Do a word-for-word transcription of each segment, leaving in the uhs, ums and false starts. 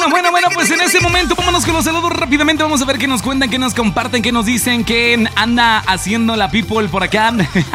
Bueno, bueno, bueno, pues en este momento vámonos con los saludos rápidamente. Vamos a ver qué nos cuentan, qué nos comparten, qué nos dicen, qué anda haciendo la people por acá.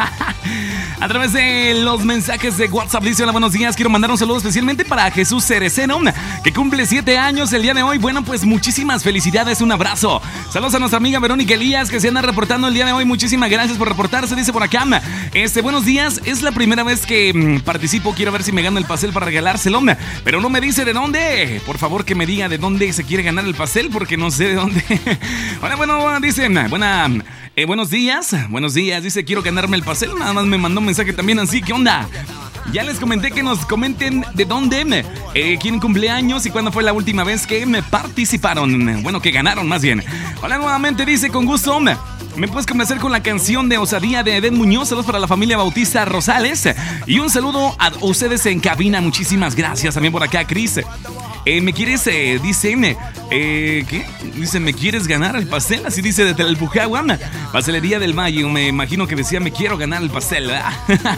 A través de los mensajes de WhatsApp dice: hola, buenos días, quiero mandar un saludo especialmente para Jesús Cereceno, que cumple siete años el día de hoy. Bueno, pues muchísimas felicidades, un abrazo. Saludos a nuestra amiga Verónica Elías, que se anda reportando el día de hoy. Muchísimas gracias por reportarse, dice por acá. Este, buenos días, es la primera vez que mmm, participo, quiero ver si me gano el pastel para regalárselo, pero no me dice de dónde. Por favor, que me diga de dónde se quiere ganar el pastel, porque no sé de dónde. Bueno, bueno, dicen, buena... Eh, buenos días, buenos días, dice quiero ganarme el pastel, nada más me mandó un mensaje también así, ¿qué onda? Ya les comenté que nos comenten de dónde, eh, quién cumpleaños y cuándo fue la última vez que me participaron, bueno, que ganaron más bien. Hola nuevamente, dice con gusto, ¿me puedes complacer con la canción de Osadía de Edén Muñoz? Saludos para la familia Bautista Rosales y un saludo a ustedes en cabina, muchísimas gracias. También por acá, Cris. Eh, ¿Me quieres, eh, dice, eh, ¿qué? Dice, ¿me quieres ganar el pastel? Así dice de Tlalpujahua, Pastelería del Valle. Me imagino que decía, me quiero ganar el pastel, ¿verdad?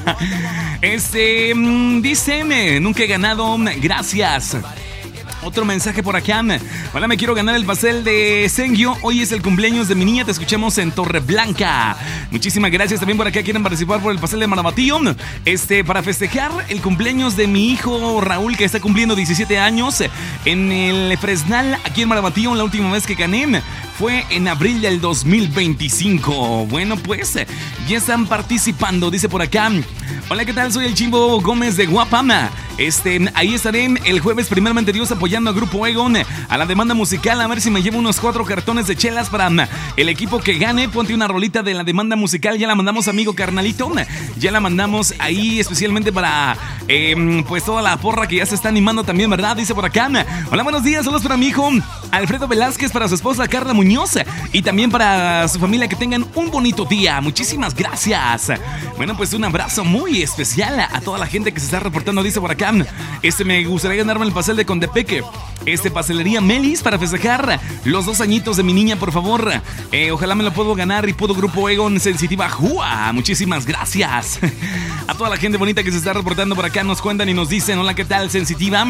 Este, dice, nunca he ganado, gracias. Otro mensaje por acá. Hola, me quiero ganar el pastel de Sengio. Hoy es el cumpleaños de mi niña. Te escuchamos en Torreblanca. Muchísimas gracias. También por acá quieren participar por el pastel de Marabatío. Este, para festejar el cumpleaños de mi hijo Raúl, que está cumpliendo diecisiete años en el Fresnal, aquí en Marabatío. La última vez que gané fue en abril del dos mil veinticinco. Bueno, pues ya están participando. Dice por acá: hola, ¿qué tal? Soy el Chimbo Gómez de Guapama. Este, ahí estaré el jueves, primeramente Dios, apoyando a Grupo Egon a la demanda musical. A ver si me llevo unos cuatro cartones de chelas para el equipo que gane. Ponte una rolita de la demanda musical. Ya la mandamos, amigo carnalito. Ya la mandamos ahí especialmente para eh, pues toda la porra que ya se está animando también, ¿verdad? Dice por acá: hola, buenos días, saludos para mi hijo Alfredo Velázquez, para su esposa Carla Muñoz y también para su familia. Que tengan un bonito día. Muchísimas gracias. Bueno, pues un abrazo muy especial a toda la gente que se está reportando. Dice por acá: este, me gustaría ganarme el pastel de Condepeque. Este, Pastelería Melis, para festejar los dos añitos de mi niña, por favor. Eh, ojalá me lo puedo ganar y puedo Grupo Egon Sensitiva Jua. Muchísimas gracias. A toda la gente bonita que se está reportando por acá, nos cuentan y nos dicen: hola, ¿qué tal, Sensitiva?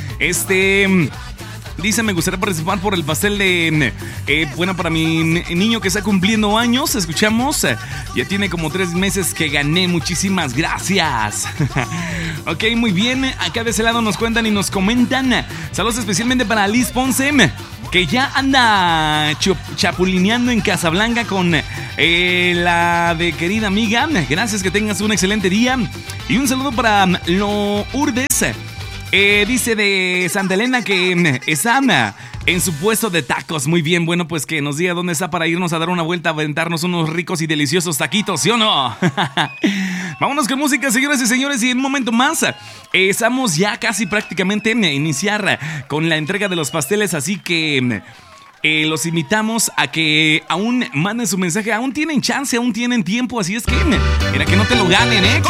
Este... Dice, me gustaría participar por el pastel de... Eh, bueno, para mi niño que está cumpliendo años. Escuchamos, ya tiene como tres meses que gané. Muchísimas gracias. Ok, muy bien. Acá de ese lado nos cuentan y nos comentan. Saludos especialmente para Liz Ponce, que ya anda chapulineando en Casablanca con eh, la de querida amiga. Gracias, que tengas un excelente día. Y un saludo para Lo Urdes. Eh, dice de Santa Elena que está en su puesto de tacos. Muy bien, bueno, pues que nos diga dónde está para irnos a dar una vuelta, a aventarnos unos ricos y deliciosos taquitos, ¿sí o no? Vámonos con música, señoras y señores, y en un momento más eh, estamos ya casi prácticamente en iniciar con la entrega de los pasteles, así que... Eh, los invitamos a que aún manden su mensaje. Aún tienen chance, aún tienen tiempo. Así es que, mira, que no te lo ganen, ¿eh? Que